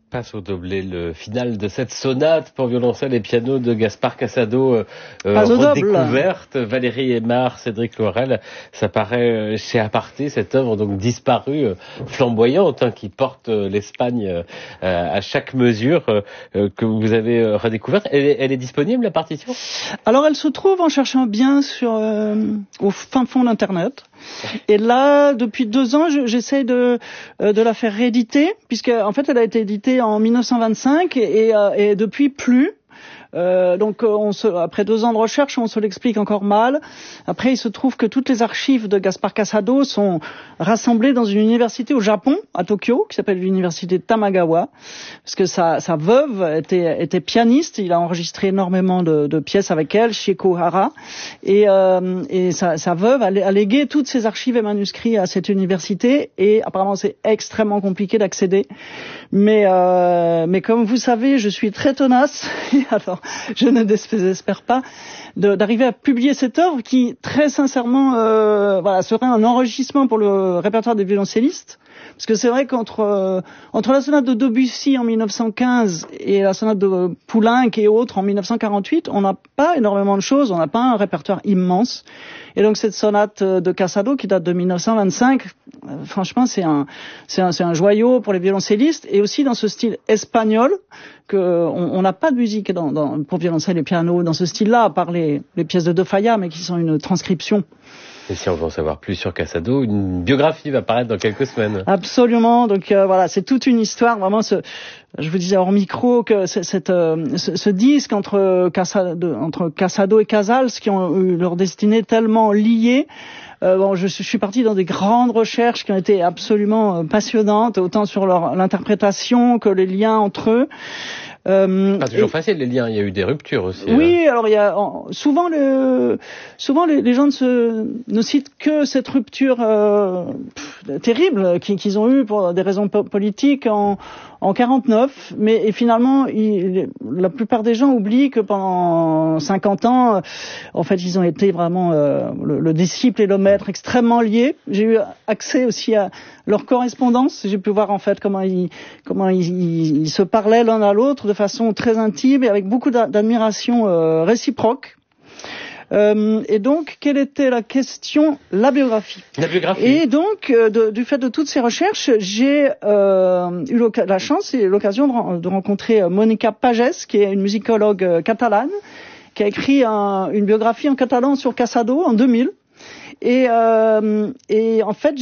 Passe au doblé le final de cette sonate pour violoncelle et piano de Gaspar Casado, redécouverte. Valérie Aymar, Cédric Laurel, ça paraît chez Aparté, cette œuvre donc disparue, flamboyante, qui porte l'Espagne à chaque mesure, que vous avez redécouverte. Elle est disponible, la partition? Alors elle se trouve en cherchant bien au fin fond d'Internet. Et là, depuis 2 ans, j'essaye de la faire rééditer, puisque en fait, elle a été éditée en 1925 et depuis plus. Donc après 2 ans de recherche, on se l'explique encore mal. Après, il se trouve que toutes les archives de Gaspar Casado sont rassemblées dans une université au Japon, à Tokyo, qui s'appelle l'université Tamagawa, parce que sa veuve était pianiste. Il a enregistré énormément de pièces avec elle, Shieko Hara, et sa veuve a légué toutes ses archives et manuscrits à cette université. Et apparemment, c'est extrêmement compliqué d'accéder. Mais comme vous savez, je suis très tenace. Alors, je ne désespère pas d'arriver à publier cette œuvre qui, très sincèrement, serait un enrichissement pour le répertoire des violoncellistes. Parce que c'est vrai qu'entre la sonate de Debussy en 1915 et la sonate de Poulenc et autres en 1948, on n'a pas énormément de choses, on n'a pas un répertoire immense. Et donc cette sonate de Casado qui date de 1925, franchement c'est un joyau pour les violoncellistes, et aussi dans ce style espagnol que on n'a pas de musique pour violoncelle et piano dans ce style-là, à part les pièces de De Falla, mais qui sont une transcription. Et si on veut en savoir plus sur Casado, une biographie va paraître dans quelques semaines. Absolument. Donc voilà, c'est toute une histoire. Vraiment, je vous disais hors micro que ce disque entre Casado et Casals, qui ont eu leur destinée tellement liée. Je suis partie dans des grandes recherches qui ont été absolument passionnantes, autant sur l'interprétation que les liens entre eux. Pas toujours facile, les liens. Il y a eu des ruptures aussi. Oui, alors il y a souvent les gens ne citent que cette rupture terrible qu'ils ont eue pour des raisons politiques en 49, mais finalement la plupart des gens oublient que pendant 50 ans, en fait, ils ont été vraiment le disciple et le maître extrêmement liés. J'ai eu accès aussi à leur correspondance. J'ai pu voir en fait comment ils se parlaient l'un à l'autre de façon très intime et avec beaucoup d'admiration réciproque. Et donc, quelle était la question? La biographie. Et donc, du fait de toutes ces recherches, j'ai eu la chance et l'occasion de rencontrer Monica Pagès, qui est une musicologue catalane, qui a écrit une biographie en catalan sur Casado en 2000. Et en fait,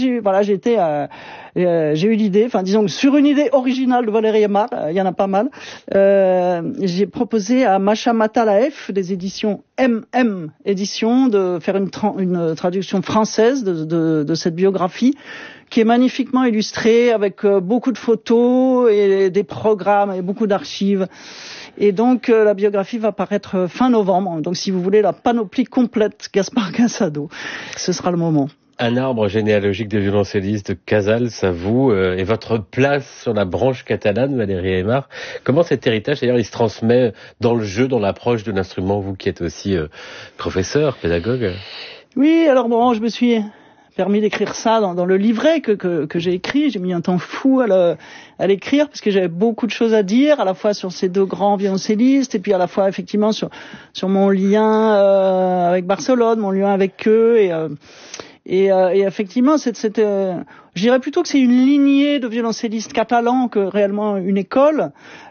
j'ai eu l'idée, disons que sur une idée originale de Valérie Aymar, il y en a pas mal, j'ai proposé à Masha Matalaef des éditions MM Éditions de faire une traduction française de cette biographie, qui est magnifiquement illustrée avec beaucoup de photos et des programmes et beaucoup d'archives. Et donc la biographie va paraître fin novembre. Donc si vous voulez la panoplie complète Gaspar Casado, ce sera le moment. Un arbre généalogique de violoncellistes de Casals, à vous, et votre place sur la branche catalane, Valérie Aymar. Comment cet héritage, d'ailleurs, il se transmet dans le jeu, dans l'approche de l'instrument, vous qui êtes aussi professeur, pédagogue? Oui, alors je me suis permis d'écrire ça dans le livret que j'ai écrit. J'ai mis un temps fou à l'écrire parce que j'avais beaucoup de choses à dire, à la fois sur ces 2 grands violoncellistes et puis à la fois effectivement sur mon lien avec Barcelone, mon lien avec eux et effectivement je dirais plutôt que c'est une lignée de violoncellistes catalans que réellement une école.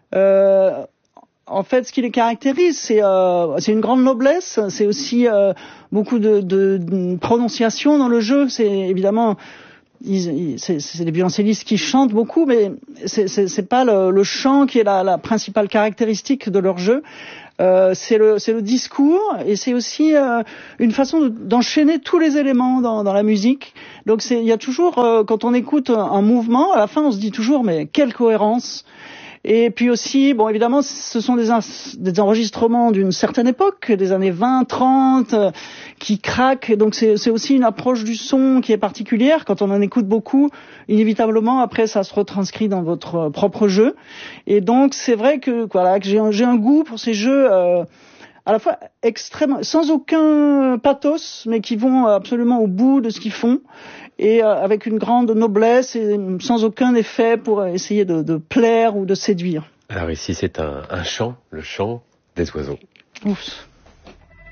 En fait, ce qui les caractérise, c'est une grande noblesse, c'est aussi beaucoup de prononciation dans le jeu. C'est évidemment, c'est des violoncellistes qui chantent beaucoup, mais c'est pas le chant qui est la principale caractéristique de leur jeu. C'est le discours, et c'est aussi une façon d'enchaîner tous les éléments dans la musique. Donc il y a toujours, quand on écoute un mouvement, à la fin on se dit toujours mais quelle cohérence. Et puis aussi, évidemment, ce sont des enregistrements d'une certaine époque, des années 20, 30, qui craquent. Donc c'est aussi une approche du son qui est particulière. Quand on en écoute beaucoup, inévitablement, après, ça se retranscrit dans votre propre jeu. Et donc, c'est vrai que j'ai un goût pour ces jeux à la fois extrêmement, sans aucun pathos, mais qui vont absolument au bout de ce qu'ils font. et avec une grande noblesse et sans aucun effet pour essayer de plaire ou de séduire. Alors ici, c'est un chant, le chant des oiseaux. Ouf.